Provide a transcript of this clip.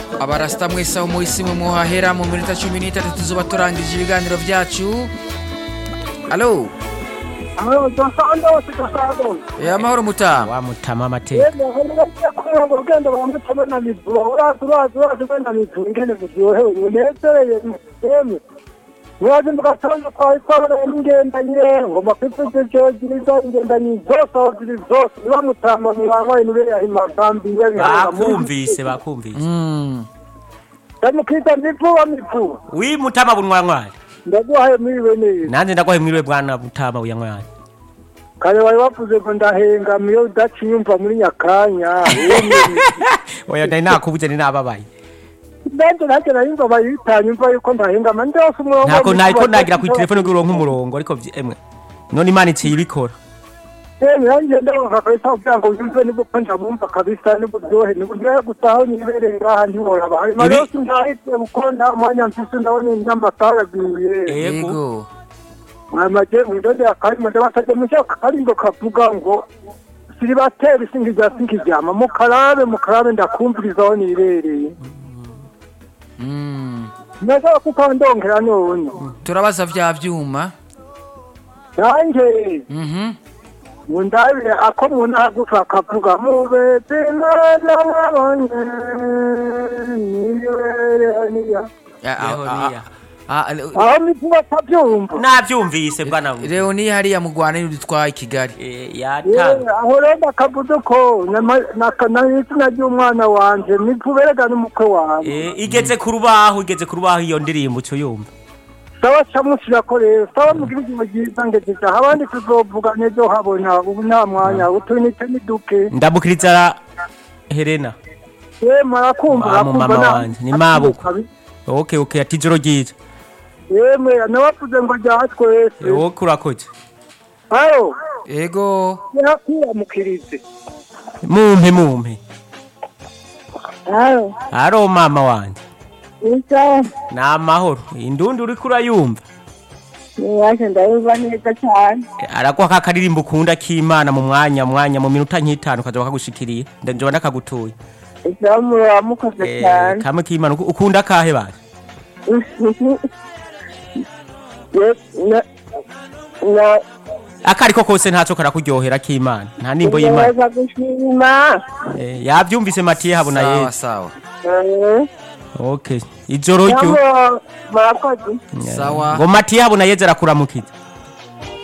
abarasta mwese aho muhisi muhahera mu minota 13 tuzoba turangije ibiganiro byacu. Allo Amahoro Tosando. Amahoro Mutama. Wa Mutama amateka. Urugendo bamutama na mivuba uraza na mivuba ingene muryohe unezereye yemwe mwaje mugasanga kwa n'ingendanye ngo mafite cyo giriza ingendanye zose niba Mutama mwabaye nube yahimagambi Bakumvise. Ndamukita mivuba. Wi Mutama bunwanwa. Ndaguhaye mwiwe neza. Nanze ndaguhaye mwiwe bwana Mutama uyanwa. Kare wari wavuze ngo ndahenga miyo udaciyumva muri Nyakanya. Oya ndari nakubuze ni nababaye. Ndanje nayumva bayitanye umva yuko ndahenga mande wose umurongo. Ntako nayiko nagira ku telefone ngo uronke umurongo ariko emwe. None Imana icibikora. Yanjye ndabona kabisa ubyango yumve nibwo kwanja mumva kabisa nibwo byohe nibwo gusaho nibere ngaha ntiwora bahaye. Maro sindahite ukonda umwanya mfise ndabona indamba taragiye. Yego. Amaje ndode akari mande basaje mushaka kari ngo kavuga ngo siribatera singijama mukarabe ndakumvirizaho nibereye. Naza kukandongera none. Turabaza vya vyuma. Yanjye. Mundabire ako munagufa kavuga mubete n'abonye niwere niya. Aho mivuba tabyumva. Navyumvise bwana. Leoni hariya mugwana y'udutwaye Kigali. Yata. Aho rero kavuze ko nakana ry'umwana wanje mivuberega n'umukwe wanje. Igeze ku rubaho iyo ndirimbo cyo yumva. Sawa chamusira ko rero sawa mugirije mugiza ngejeje abandi tuzovuga nejo habona ubu nta mwanya utunite niduke. Ndamukiriza Helena. Marakumva mama wanje ni mabuko. Okay atijoro giza. Yemwe nabavuze ngo ryatwese. Urakoze. Ayo. Ego. Yakiya mukirize. Mumpe. Ayo. Aro mama wanje. Ika. Na amahoro. Indundi uri kurayumva. Niwaje ndayumva neza cyane. Arakwa kakaririmbo ukunda k'Imana mu mwanya mu minota nk'itanu kazoba kagushikiriye. Ndanjye ndakagutoye. Izamu amukoze cyane. Kamwe k'Imana ukunda kahe basi? Akariko kose ntaco karakuryohera k'Imana. Nta nimbo y'Imana. Yavyumvise Matiye habona Yesu. Sawa. Okay. Ijoro ryo. Murakoze. Sawa. Ngo Matiye habona Yesu arakuramukiza.